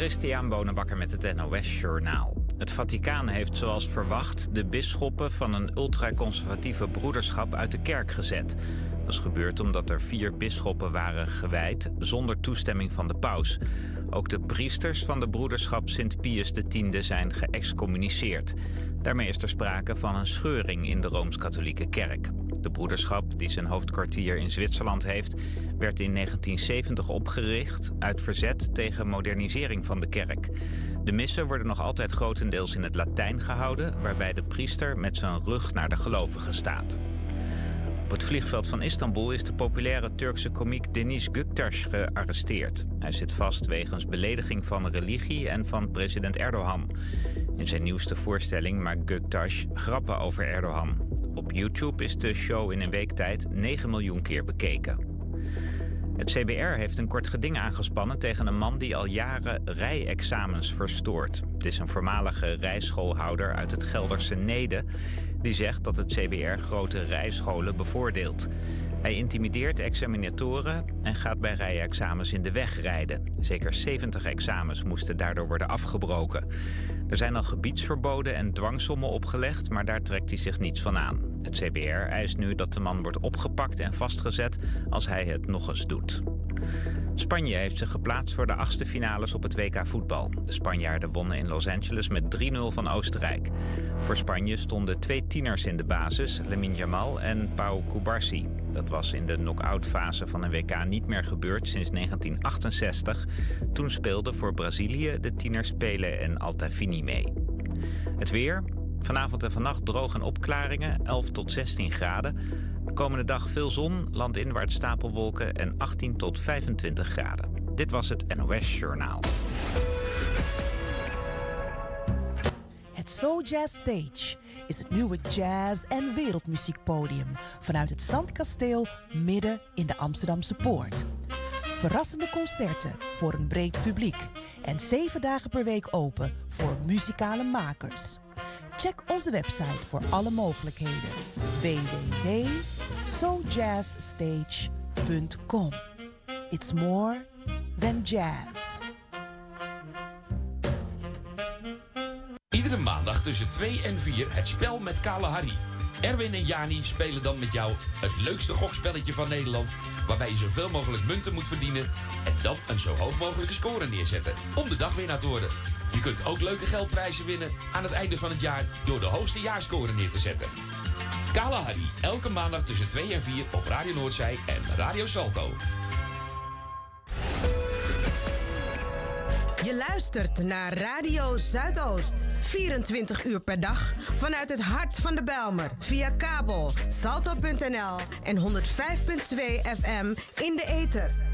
Christian Bonenbakker met het NOS Journaal. Het Vaticaan heeft zoals verwacht de bisschoppen van een ultraconservatieve broederschap uit de kerk gezet. Dat is gebeurd omdat er 4 bisschoppen waren gewijd zonder toestemming van de paus. Ook de priesters van de broederschap Sint Pius X zijn geëxcommuniceerd. Daarmee is er sprake van een scheuring in de Rooms-Katholieke Kerk. De broederschap, die zijn hoofdkwartier in Zwitserland heeft, werd in 1970 opgericht uit verzet tegen modernisering van de kerk. De missen worden nog altijd grotendeels in het Latijn gehouden, waarbij de priester met zijn rug naar de gelovigen staat. Op het vliegveld van Istanbul is de populaire Turkse komiek Deniz Göktaş gearresteerd. Hij zit vast wegens belediging van religie en van president Erdogan. In zijn nieuwste voorstelling maakt Göktaş grappen over Erdogan. Op YouTube is de show in een week tijd 9 miljoen keer bekeken. Het CBR heeft een kort geding aangespannen tegen een man die al jaren rijexamens verstoort. Het is een voormalige rijschoolhouder uit het Gelderse Neede die zegt dat het CBR grote rijscholen bevoordeelt. Hij intimideert examinatoren en gaat bij rijexamens in de weg rijden. Zeker 70 examens moesten daardoor worden afgebroken. Er zijn al gebiedsverboden en dwangsommen opgelegd, maar daar trekt hij zich niets van aan. Het CBR eist nu dat de man wordt opgepakt en vastgezet als hij het nog eens doet. Spanje heeft zich geplaatst voor de 8e finales op het WK voetbal. De Spanjaarden wonnen in Los Angeles met 3-0 van Oostenrijk. Voor Spanje stonden 2 tieners in de basis, Lamine Yamal en Pau Cubarsí. Dat was in de knock-out fase van een WK niet meer gebeurd sinds 1968. Toen speelden voor Brazilië de tieners Pelé en Altafini mee. Het weer. Vanavond en vannacht droog en opklaringen, 11 tot 16 graden. De komende dag veel zon, landinwaarts stapelwolken en 18 tot 25 graden. Dit was het NOS Journaal. Het So Jazz Stage is het nieuwe jazz- en wereldmuziekpodium vanuit het Zandkasteel midden in de Amsterdamse Poort. Verrassende concerten voor een breed publiek en 7 dagen per week open voor muzikale makers. Check onze website voor alle mogelijkheden. www.sojazzstage.com. It's more than jazz. Iedere maandag tussen 2 en 4 het spel met Kalahari. Erwin en Jani spelen dan met jou het leukste gokspelletje van Nederland, waarbij je zoveel mogelijk munten moet verdienen en dan een zo hoog mogelijke score neerzetten om de dagwinnaar te worden. Je kunt ook leuke geldprijzen winnen aan het einde van het jaar door de hoogste jaarscore neer te zetten. Kalahari, elke maandag tussen 2 en 4 op Radio Noordzij en Radio Salto. Je luistert naar Radio Zuidoost. 24 uur per dag vanuit het hart van de Bijlmer. Via kabel, salto.nl en 105.2 FM in de ether.